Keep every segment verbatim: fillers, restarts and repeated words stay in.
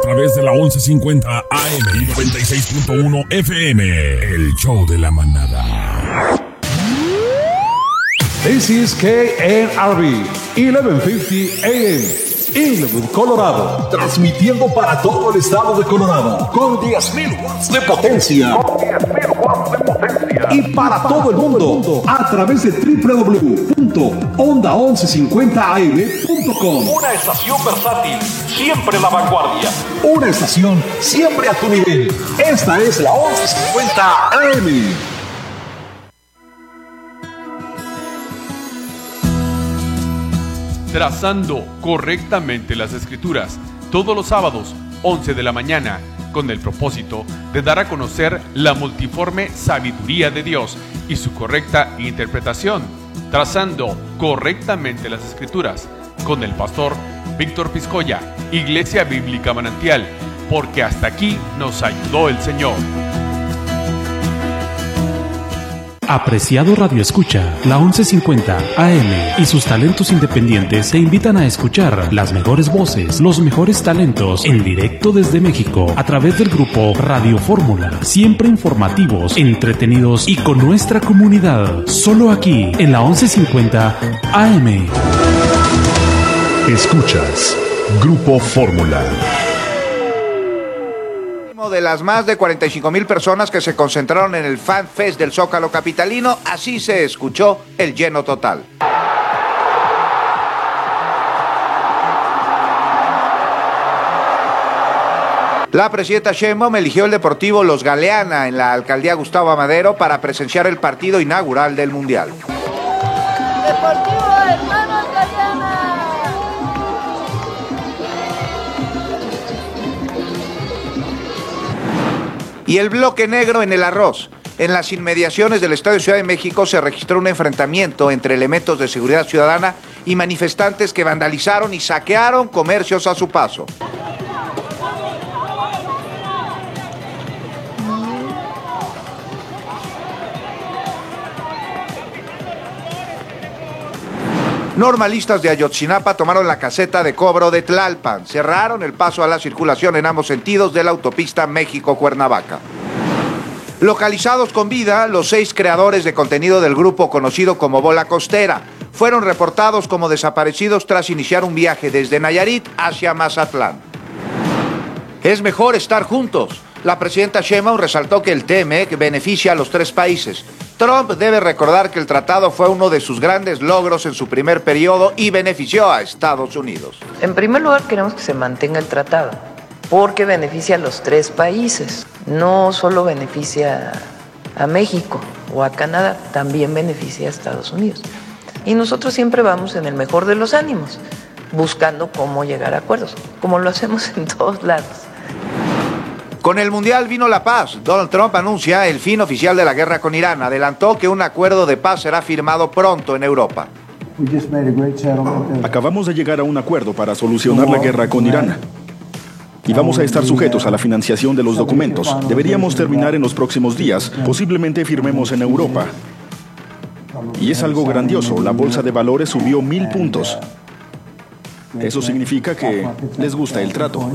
través de la once cincuenta A M y noventa y seis punto uno F M. El show de la manada. This is K N R B, eleven fifty A M. Inglewood, Colorado, transmitiendo para todo el estado de Colorado con diez mil watts de potencia. Con diez mil watts de potencia. Y para, para todo el mundo, todo el mundo a través de doble u doble u doble u punto onda once cincuenta A M punto com. Una estación versátil, siempre en la vanguardia. Una estación siempre a tu nivel. Esta es la once cincuenta A M. Trazando correctamente las escrituras, todos los sábados, once de la mañana, con el propósito de dar a conocer la multiforme sabiduría de Dios y su correcta interpretación. Trazando correctamente las escrituras, con el pastor Víctor Piscoya, Iglesia Bíblica Manantial, porque hasta aquí nos ayudó el Señor. Apreciado Radio Escucha, la once cincuenta A M y sus talentos independientes se invitan a escuchar las mejores voces, los mejores talentos en directo desde México a través del grupo Radio Fórmula, siempre informativos, entretenidos y con nuestra comunidad, solo aquí en la once cincuenta A M. Escuchas Grupo Fórmula. De las más de cuarenta y cinco mil personas que se concentraron en el Fan Fest del Zócalo capitalino, así se escuchó el lleno total. La presidenta Sheinbaum eligió el Deportivo Los Galeana en la alcaldía Gustavo Amadero para presenciar el partido inaugural del Mundial. Deportivo Hermanos Galeana. Y el bloque negro en el arroz. En las inmediaciones del Estadio Ciudad de México se registró un enfrentamiento entre elementos de seguridad ciudadana y manifestantes que vandalizaron y saquearon comercios a su paso. Normalistas de Ayotzinapa tomaron la caseta de cobro de Tlalpan, cerraron el paso a la circulación en ambos sentidos de la autopista México-Cuernavaca. Localizados con vida, los seis creadores de contenido del grupo conocido como Bola Costera fueron reportados como desaparecidos tras iniciar un viaje desde Nayarit hacia Mazatlán. Es mejor estar juntos. La presidenta Sheinbaum resaltó que el T M E C beneficia a los tres países. Trump debe recordar que el tratado fue uno de sus grandes logros en su primer periodo y benefició a Estados Unidos. En primer lugar, queremos que se mantenga el tratado, porque beneficia a los tres países. No solo beneficia a México o a Canadá, también beneficia a Estados Unidos. Y nosotros siempre vamos en el mejor de los ánimos, buscando cómo llegar a acuerdos, como lo hacemos en todos lados. Con el Mundial vino la paz. Donald Trump anuncia el fin oficial de la guerra con Irán. Adelantó que un acuerdo de paz será firmado pronto en Europa. Acabamos de llegar a un acuerdo para solucionar la guerra con Irán. Y vamos a estar sujetos a la financiación de los documentos. Deberíamos terminar en los próximos días. Posiblemente firmemos en Europa. Y es algo grandioso. La bolsa de valores subió mil puntos. Eso significa que les gusta el trato.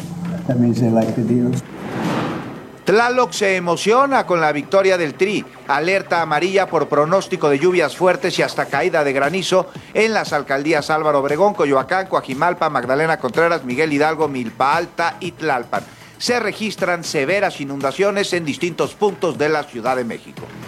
Tlaloc se emociona con la victoria del Tri. Alerta amarilla por pronóstico de lluvias fuertes y hasta caída de granizo en las alcaldías Álvaro Obregón, Coyoacán, Coajimalpa, Magdalena Contreras, Miguel Hidalgo, Milpa Alta y Tlalpan. Se registran severas inundaciones en distintos puntos de la Ciudad de México.